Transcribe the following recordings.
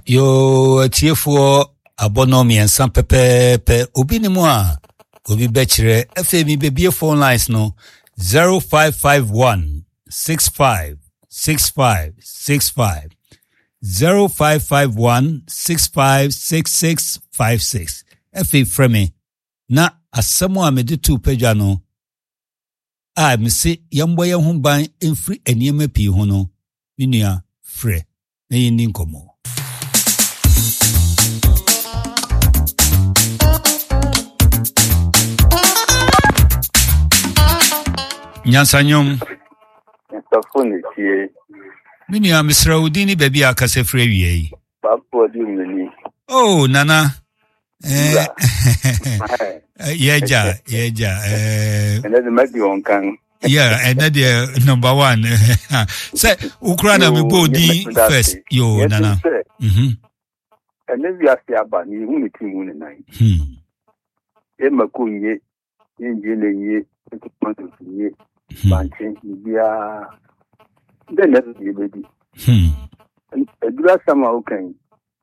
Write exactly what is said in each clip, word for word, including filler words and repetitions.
Yo tiefo abono miensa pepepe obi ni mu a obi bechire F M bebie phone lines no zero five five one six five six five six five zero five five one six five six six five six F M frame na asemo a mede tu pagwa no a me se yambo ye ho ban enfri eniema pii ho no minua frɛ na yini nkomo Nyansanyom Tafuni tie Minua Misra Udini baby akase frɛ wie Papo di mini Oh nana eh yeja yeja eh and then make you kan yeah and that number one say ukra na me bodi first yo nana mhm and then we are see aba ni hu ni tin ni nine hmm e makunye nje le ye to ye manchen bia then let you baby hmm e dura sama okay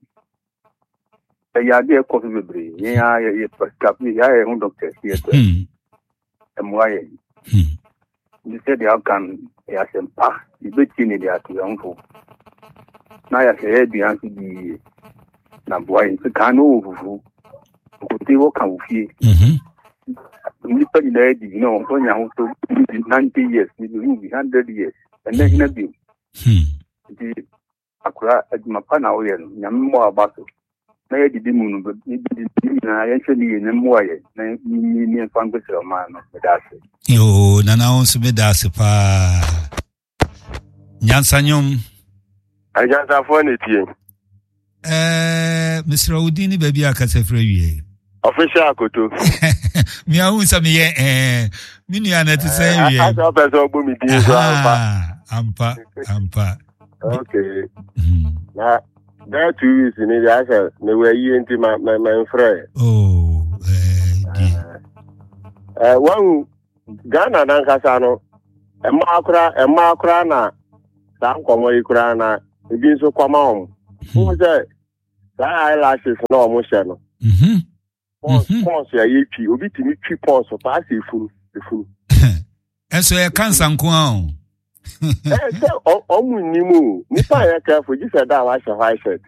ya de ko fi bebre ya ya prescribe ya ya un doctor here to hmm emwaye hmm you said you can ya sempa you be tini dia to yanfo na ya se di an di na boy se kanu fufu ko ti wo kan ufie mhm ni pa ni na di no to nya ho to ninety years ni do one hundred years and then na bi hmm di akura aduma pa na wo ye no nya mo abaso na ye di mu no ni di na ye hwe ni ne mo ye na ni ni fan go sero ma no da se yo nana on se me da se pa Nyansanyom aja ta fo ne tie eh Misra Udini baby akase frɛ wie official akoto mi a unsa mi ye eh minua na te say wie a so person ogbo mi din so ampa ampa ampa okay mm. na that two weeks ni dia say me we yi enti ma ma frɛ oh eh di eh wan Ghana nan kasa no e ma akura e ma akura na sa nkomo ikura na ebi nso kwama om wo say that eyelashes no omo hye no mhm pons ya yetwi obi timi twi pons pa ase furu furu eso e cancer nko a o eh se omu nimu nipa ya careful ji say that wa hye white shirt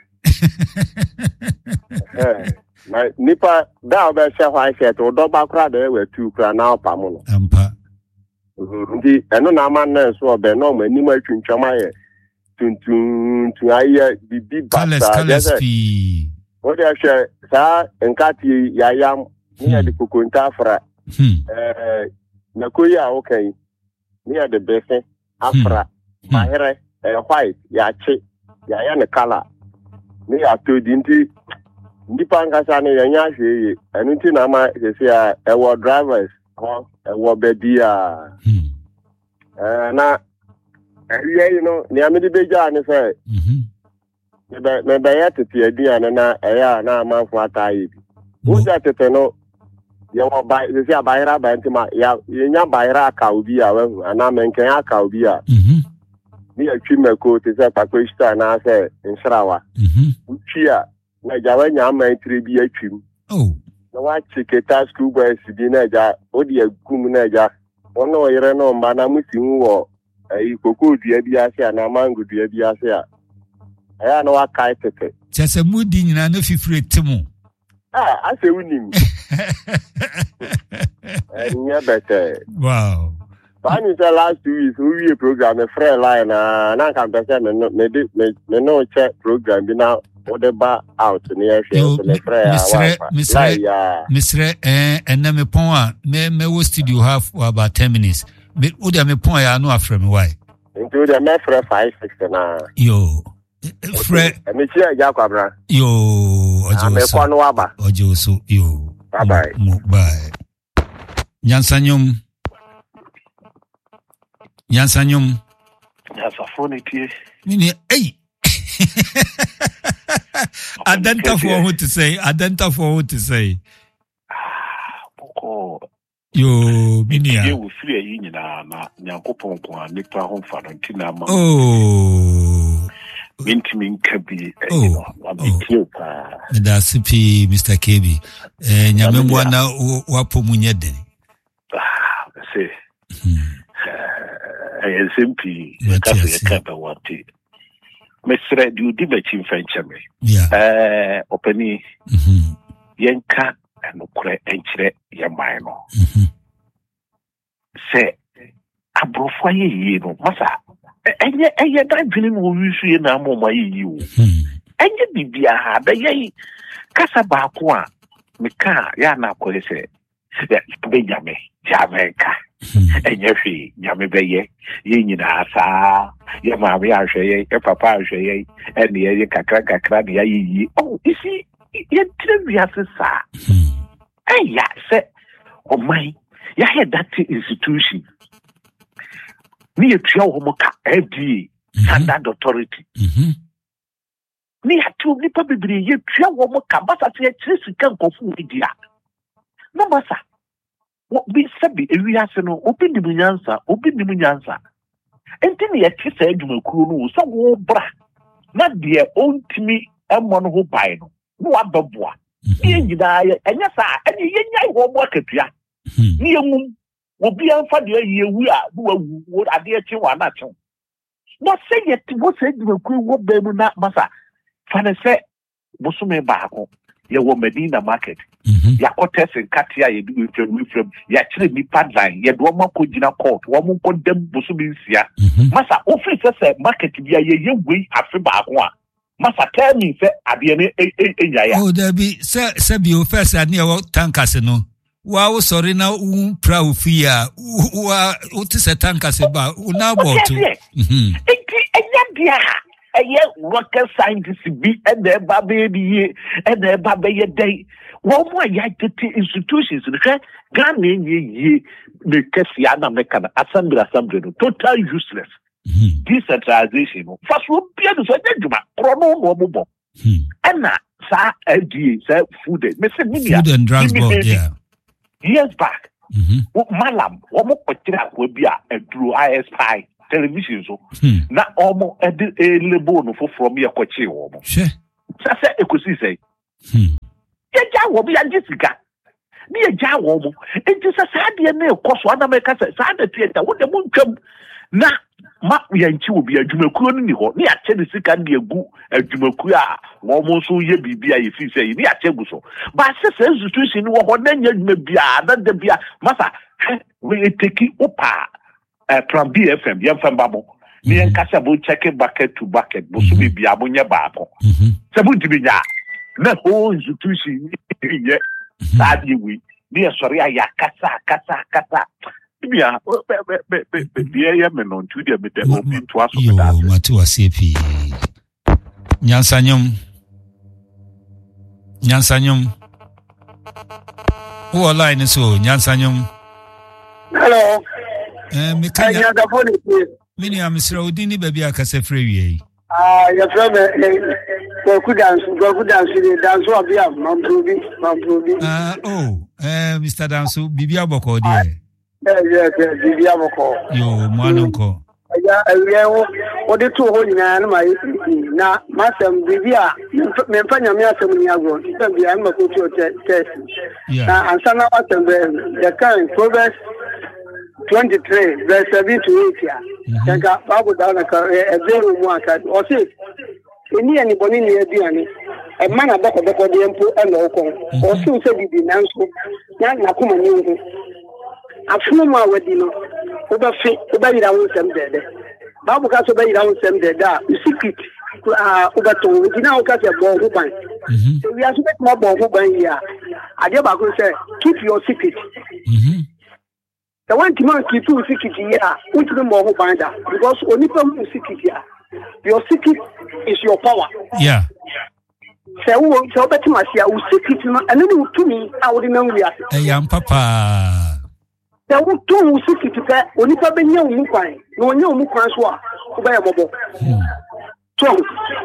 eh na nipa da ba hye white shirt o do ba kura da we tu kura na opa mu no ampa ndi eno na ama na so obe no ma nimu atwintwama ye tuntun tu aye bibi bata yes what they share sa enkati ya yam ni ya de kokonta afra eh na koyi a okay ni ya de befe afra mahere eh white ya chi ya ya ne color ni ya to dinti ndi pangasa ne ya nya hweye enu ti na ma se ya e wo drivers ho e wo bedia eh na eh you know ni amedi beja ne say mhm me me be ya tete aduane na eya na amanfo ataye bi wo ja tete no ye wo ba se sia bayra ba ntima ya ye nya bayra ka obi a wahu ana menken aka obi a mhm ni atwi mako te se pakwe sta na se nsrawa mhm uchi a na ja wa nya amantire bi atwim oh na wa chiketa school boys bi na ja odi agum na ja ono yere no mba na musi wo eh kokoo dua bi ase na mango dua bi ase a aya no akai tete chese mudi nyina no fifire temu ah ase unim enya better wow Bani say last two weeks we program a free line na na kan pese me no me me no check program bi na whatever out near here so me free a misre misre eh enna me pon a me me wo studio have about ten minutes me wo dia me pon ya no afre me why into the me free five six na yo frɛ me chia ja kwabra yo ojo me kwano waba ojo so yo bye bye bye Nyansanyom Nyansanyom Nyasafoni tie mini ei adanta for what to say adanta for what to say boko yo minia ye wo firi yi nyina na nyankopon ko anipa ho fa no ntina ma oh Minti Kabi. Oh, that's P. Mister K B. Nyame mwana wapo munyede. Ah, say. I simply Kabi Kaba wati. Mesre du di bechi mfenche me. Yeah. Eh, openi. Mhm. Yenka enokure enchire yemai no. Mhm. Se abrofo ye yi no masa enye enye dan dwene no wisu ye na amoma ye yi o. Enye bibia ha be ye kasa ba ko a me ka ya na ko se be nyame jamaica. Enye hwe nyame be ye ye nyina sa ye ma be ahwe ye e papa ahwe ye ene ye kakra kakra de ye yi. Oh, you see ye tire ase sa. Eya se o mai ya had that institution. Ni etua wo mo ka F D A standard authority. Mhm. Ni atu ni pa bibiri ye tua wo mo ka basa se chire sika nkofu dia. Na basa wo bi sabi ewi ase no obi ni munyansa, obi ni munyansa. Enti ni ye tse adwumakuru no so wo bra. Na de ontimi emmɔ no ho bai no. No ababua. Ni nyida ye enya sa eni ye nyai wo mo akatua. Ni engum obi anfa de yewu a wo wu ade echi wa na chen no say yet wo say de ku wo ba mu na masa fa ne se bosume ba ko ye wo Medina market ya kotesin katia ye du frem frem ya kire ni padline ye do ma ko gina court wo mo ko dem bosume nsia masa office se market bia ye ye we afi ba ko a masa tell me say ade ne enya ya oh there be se se bi o first ade e wo tankase no wow, sorry now, um, proud fear. What is a tanker about? Una bought. Mhm. A year rocket scientist be and their baby and their baby day. One more yatty institutions, the Ghanaian ye, the Kessiana Mekan, Assembly Assembly, total useless. Decentralization. First, we'll be able to say, Prono Mobo. And now, Sir F D A, food, food and drugs board, yeah. Years back, mm-hmm. Malam, almost will be a through I S P television. So now almost a label from your coach. Sure. Sasa ekusi say. Ye ja wo bi Jessica. Ni ye ja wo mo. Enti sasa de na ekoso ana meka say sa da theater wo de mo ntwam na ma ye nchi wo bi adwumakuo no ni ho. Ni ache de sika na egu adwumakuo a wo mo so ye bibia ye fi say ni ache gu so. Ba se se institution wo ho na nya adwuma bia na de bia masa we take opa eh from B F M ye fam babo. Ni en kasa bo check bucket to bucket bo so bibia bo nya ba ko. Se bo dibinya na whole institution ye sadi we ni sorry ya kasa kasa kasa bia be be be be bia ye me no ntu dia me de obi to aso yo mati wasepi nyansanyum nyansanyum who line so nyansanyum hello eh me kan ya da phone mini am sira odini ba bia kasa frɛ wie ah ya frɛ me Goku dance, Goku dance, dance wa bia, mamprobi, mamprobi. Ah, oh, eh, Mister Dansu, Bibia Boko, dear. Yeah, yeah, Bibia Boko. Yo, Manonko. Yeah, yeah, what the two holding and my now, Master Bibia, Mempania Miasam Niago, Bibia, I'm a cultural test. Yeah, and some of the current progress twenty-three, verse seven to eight. Yeah, and got Babu down a very one cat or six. Any anybody near Diani, a man about the body and put an okon, or soon said it in Nanso, Yan Nakuma knew. A few more wedding, over fit, obey down some dead. Babu got obey down some dead, secret, over to, we now got a ball who bind. We are spent more ball who bind here. I never could say, keep your secret. The one to keep your secret here, which the more who bind that, because only from secret here. Your secret is your power. Yeah. So we so better my share we secret and then to me I would know we are. Hey, young papa. There would two secret to that only for being young Mukai. No, no Mukai, so by a mobile. So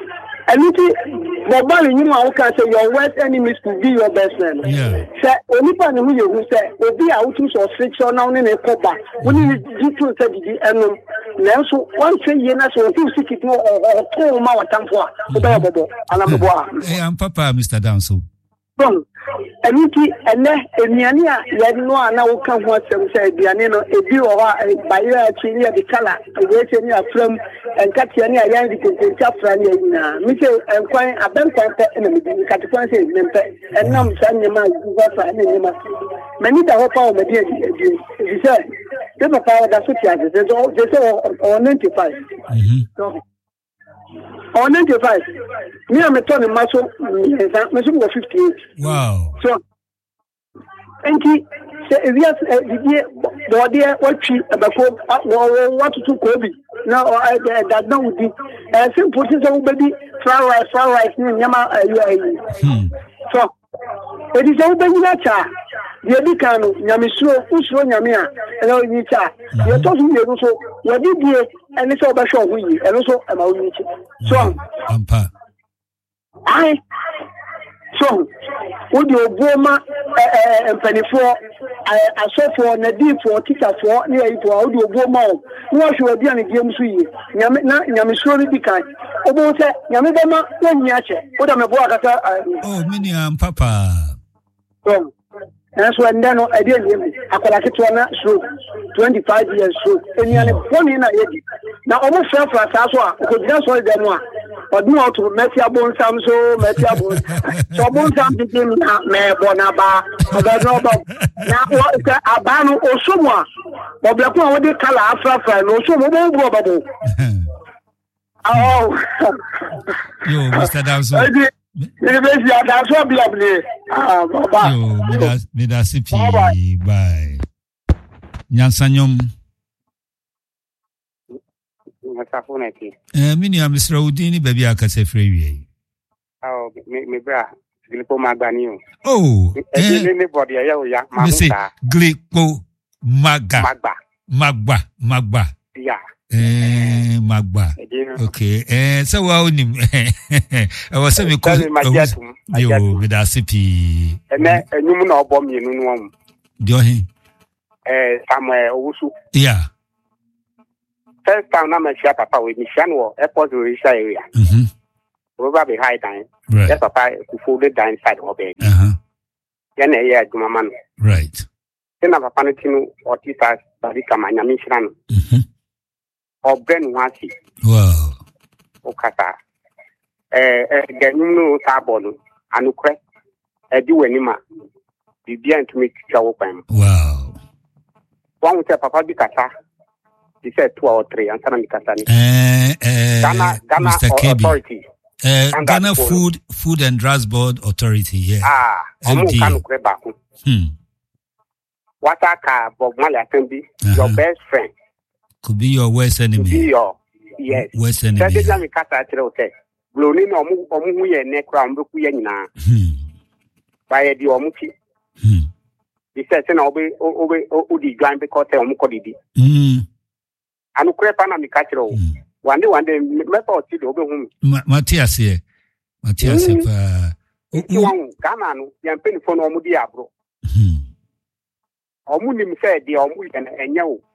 Anything, Bobali, you know, can say your worst enemies could be your best friend. Yeah. Say, only one who you say, will be out to friction now in a coba. When you do to say the end, now so one say, you know, so you see it more or two more time for Bobo, and I'm a Hey, I'm Papa, Mister Downso. Bon, anything, and then, and Yania, you know, now come what some say, Dianino, a view or a buyer, changing the color, a waiting from and Katiania, I am the Chafran, Mister and Quine, a bank enemy, Catipan says, and now Sandy Man, many the whole power, my dear, he said, the power that's what they say, or ninety-five. On ninety-five, me I'm a ton of muscle, muscle was fifty-eight. Wow. So, thank you. Say, yes, the body, what she about what to Kobe. No, I that no would be a simple system, baby, flower rice, flower rice, Yama, so it is all baby nature. The Adicano, Yamisu, Usro Yamia, and all Nita. You're talking also, what did you, and it's all about show we, and also about Nita. So, I, so, would you Boma and Penny for, I saw for Nadi for Tita for, near it, or would you Boma, what you are doing in James Wee, Yamisuri Dikai, about Yamidama, one yache, what am I about? Oh, Miniam Papa. So, that's when then I didn't hear me. I could like it to twenty-five years through. And you are one in a year. Now, almost self as well, because that's what they want. But do not to Messia Bone Samso, Messia Bone. So Bone Sam became Mayor Bonaba, but I know about now what is a ban or someone. But the point with the color Afra, no, so probable. Oh, yo, Mister Dawson. That's what be up there. Ah, Baba. Me da C P. Bye. Nyansanyom. Eh, mini am Mister Udini baby akase free wi. Oh, me me bra. Glipo magani o. Oh. Eh, me body ya o ya. Me say Glipo maga. Magba. Magba, magba. Yeah. Eh, magba. Okay. Eh, so wa onim. I was saying because yo with a C P. Eh, enyum na obom ye nunu am. Dio hin. Eh, Samuel Owusu. Yeah. First time na me share papa we me share no airport Orisha area. Mhm. Over be high time. Right. Yes, papa ku fold down side of it. Uh-huh. Ya na ye aduma man. Right. Tena papa no tinu otisa bari kama nyame shira no. Mhm. Obren wasi. Wow. Okata. Eh eh ganyu no sabo no. Anukre. E di wanima. Bibia ntumi twa wo pan. Wow. One say papa bi kata. He said two or three and sana mi kata ni. Eh eh Ghana Ghana Mister Authority. Uh, Ghana Food Food and Drugs Board Authority, yeah. Ah, omu kanu kure ba ku. Hmm. Wata ka Bob Marley atembi, your best friend. Could be your worst enemy. Could be your yes. Worst enemy. Sade jami kata atire ote. Bloni no omu omu hu ye ne kra omu ku ye nyina. Hmm. Ba ye di omu ki. Hmm. He said say na obe obe odi gwan be ko te omu ko didi. Hmm. Anu kure pa na mi ka tire o. One day one day me pa oti do obe hu. Matthias here. Matthias pa. Uwan Ghana no yan pe ni fo no omu di abro. Hmm. Omu ni mi say di omu ye na enya o.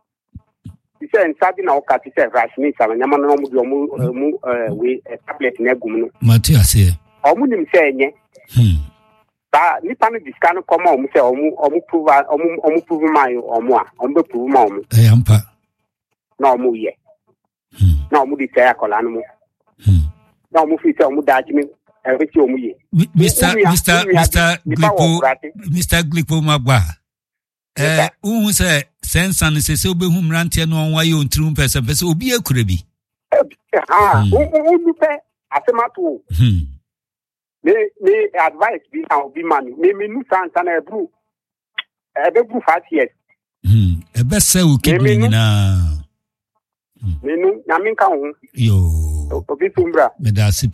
He said nsabi na oka ti say ration sa nyama no omu di omu omu we tablet na egum no. Matthias here. Omu ni mi say enye. Hmm. Ba ni pa no discan come omu say omu omu prove omu omu prove my omu a omu be prove my omu. Eh ampa. Na omu ye. Hmm. Na omu di say akola no mu. Hmm. Na omu fi say omu da ji mi e we ti omu ye. Mister Mister Mister Glipo Mister Glipo Magba. Eh unhu say sensan se se obehu mrantie no onwa ye ontrum pese pese obi akure bi. Ah, u u pe asemato. Hmm. Me me advice bi na obi man. Me me nu sansan e bru. E be bru five years. Hmm. E be se o kidney na. Me nu na min ka hu. Yo. Obi tumbra. Me da